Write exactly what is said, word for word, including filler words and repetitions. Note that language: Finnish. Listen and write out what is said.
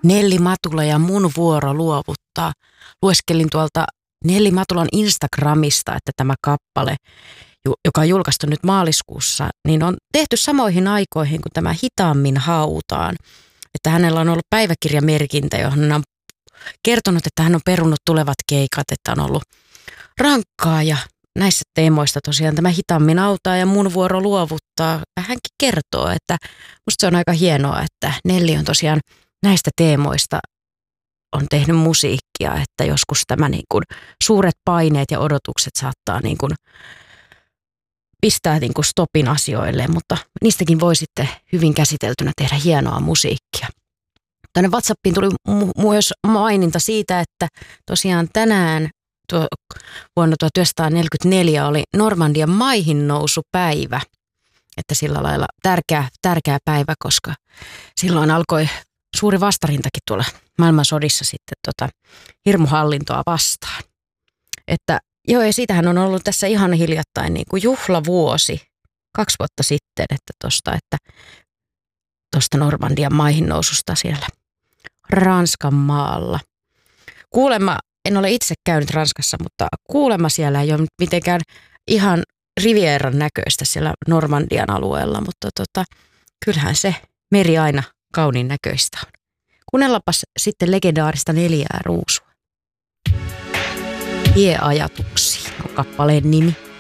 Nelli Matula ja Mun vuoro luovuttaa. Lueskelin tuolta Nelli Matulan Instagramista, että tämä kappale, joka on julkaistu nyt maaliskuussa, niin on tehty samoihin aikoihin kuin tämä Hitaammin hautaan. Että hänellä on ollut päiväkirjamerkintä, johon hän on kertonut, että hän on perunut tulevat keikat, että on ollut rankkaa ja näissä teemoista tosiaan tämä Hitaammin autaa ja Mun vuoro luovuttaa. Hänkin kertoo, että musta se on aika hienoa, että Nelli on tosiaan näistä teemoista on tehnyt musiikkia, että joskus tämä niin kuin suuret paineet ja odotukset saattaa niin kuin pistää niin kuin stopin asioille, mutta niistäkin voi sitten hyvin käsiteltynä tehdä hienoa musiikkia. Tänne WhatsAppiin tuli mu- myös maininta siitä, että tosiaan tänään tuo vuonna tuhatyhdeksänsataaneljäkymmentäneljä oli Normandian maihinnousupäivä, että sillä lailla tärkeä, tärkeä päivä, koska silloin alkoi suuri vastarintakin tuolla maailmansodissa sitten tota hirmuhallintoa vastaan. Että joo, ja siitähän on ollut tässä ihan hiljattain niin kuin juhlavuosi, kaksi vuotta sitten, että tosta, että tosta Normandian maihinnoususta siellä Ranskan maalla. Kuulemma, en ole itse käynyt Ranskassa, mutta kuulemma siellä ei ole mitenkään ihan Rivieran näköistä siellä Normandian alueella, mutta tota, kyllähän se meri aina kauniin näköistä on. Kuunnellapas sitten legendaarista Neljää ruusua. Tie ajatuksiin on kappaleen nimi.